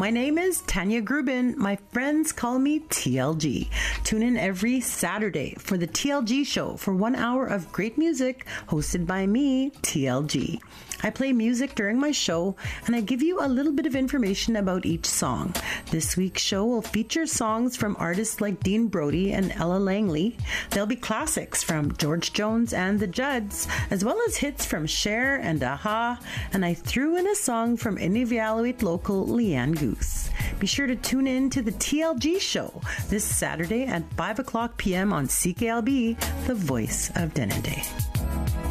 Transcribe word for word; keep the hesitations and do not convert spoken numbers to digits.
my name is Tanya Grubin. My friends call me T L G. Tune in every Saturday for the T L G Show for one hour of great music hosted by me, T L G. I play music during my show, and I give you a little bit of information about each song. This week's show will feature songs from artists like Dean Brody and Ella Langley. There'll be classics from George Jones and the Judds, as well as hits from Cher and Aha, and I threw in a song from Inevaluate local Leanne Goose. Be sure to tune in to the T L G Show this Saturday at five o'clock p.m. on C K L B, the voice of Denendeh.